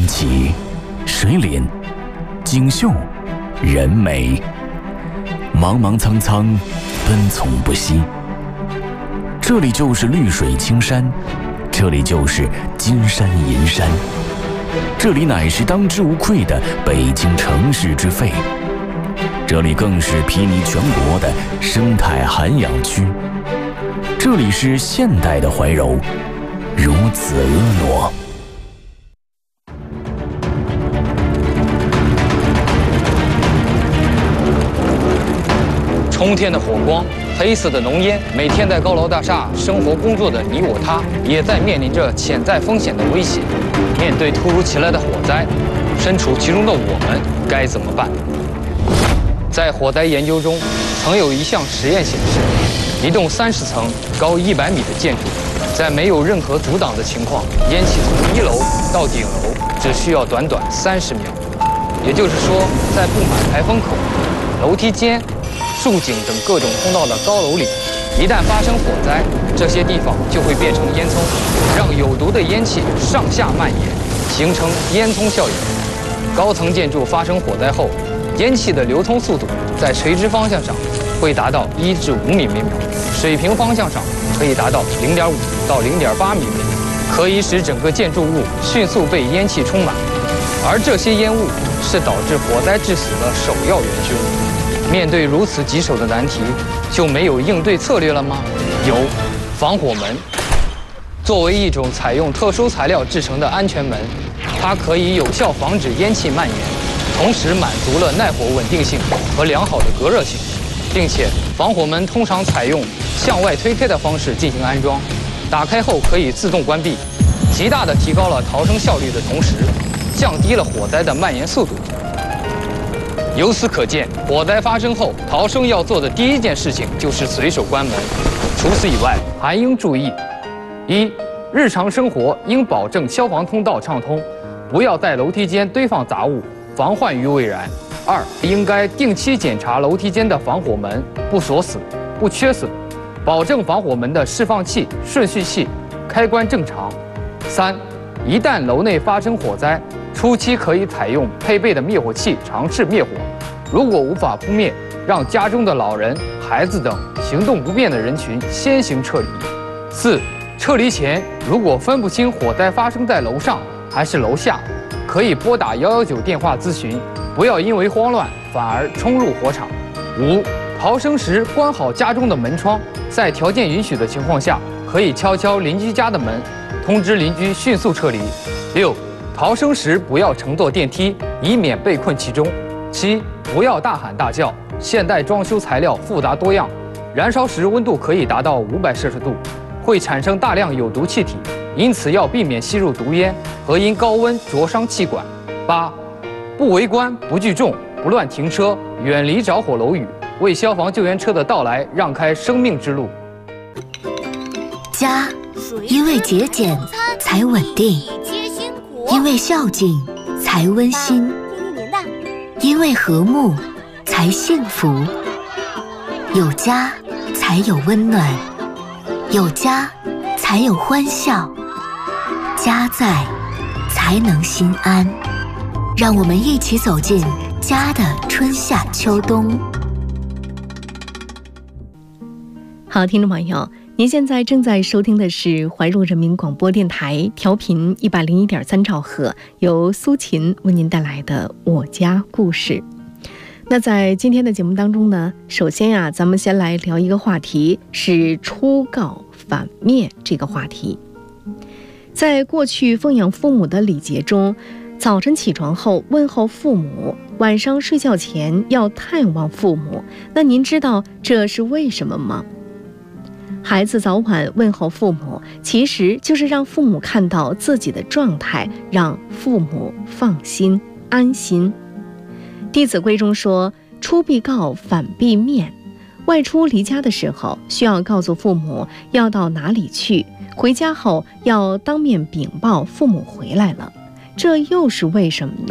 起、水岭、锦绣、人美，茫茫苍苍，奔从不息。这里就是绿水青山，这里就是金山银山，这里乃是当之无愧的北京城市之肺，这里更是睥睨全国的生态涵养区，这里是现代的怀柔，如此婀娜。 冲天的火光，黑色的浓烟，每天在高楼大厦生活工作的你我他，也在面临着潜在风险的威胁。面对突如其来的火灾，身处其中的我们该怎么办？在火灾研究中，曾有一项实验显示，一栋30层、高100米的建筑，在没有任何阻挡的情况，烟气从1楼到顶楼只需要短短30秒。也就是说，在布满排风口、楼梯间、竖井等各种通道的高楼里，一旦发生火灾，这些地方就会变成烟囱，让有毒的烟气上下蔓延，形成烟囱效应。高层建筑发生火灾后，烟气的流通速度在垂直方向上会达到1至5米每秒，水平方向上可以达到0.5到0.8米每秒，可以使整个建筑物迅速被烟气充满。而这些烟雾是导致火灾致死的首要元凶。面对如此棘手的难题，就没有应对策略了吗？有，防火门。作为一种采用特殊材料制成的安全门，它可以有效防止烟气蔓延，同时满足了耐火稳定性和良好的隔热性，并且防火门通常采用向外推开的方式进行安装，打开后可以自动关闭，极大地提高了逃生效率的同时，降低了火灾的蔓延速度。由此可见，火灾发生后，逃生要做的第一件事情就是随手关门。除此以外，还应注意：一、日常生活应保证消防通道畅通，不要在楼梯间堆放杂物，防患于未然；二、应该定期检查楼梯间的防火门不锁死、不缺损，保证防火门的释放器、顺序器开关正常；三、一旦楼内发生火灾，初期可以采用配备的灭火器尝试灭火，如果无法扑灭，让家中的老人、孩子等行动不便的人群先行撤离。四、撤离前如果分不清火灾发生在楼上还是楼下，可以拨打119电话咨询，不要因为慌乱反而冲入火场。五、逃生时关好家中的门窗，在条件允许的情况下，可以敲敲邻居家的门，通知邻居迅速撤离。六、逃生时不要乘坐电梯，以免被困其中。七、不要大喊大叫。现代装修材料复杂多样，燃烧时温度可以达到500摄氏度，会产生大量有毒气体，因此要避免吸入毒烟和因高温灼伤气管。八、不围观、不聚众、不乱停车，远离着火楼宇，为消防救援车的到来让开生命之路。 家，因为节俭才稳定，因为孝敬才温馨，因为和睦才幸福。有家才有温暖，有家才有欢笑，家在才能心安。让我们一起走进家的春夏秋冬。 好，听众朋友，您现在正在收听的是怀柔人民广播电台调频101.3兆赫，由苏琴为您带来的我家故事。那在今天的节目当中呢，首先咱们先来聊一个话题，是初告反面这个话题。在过去奉养父母的礼节中，早晨起床后问候父母，晚上睡觉前要探望父母。那您知道这是为什么吗？孩子早晚问候父母，其实就是让父母看到自己的状态，让父母放心安心。弟子规中说，出必告，反必面。外出离家的时候，需要告诉父母要到哪里去，回家后要当面禀报父母回来了。这又是为什么呢？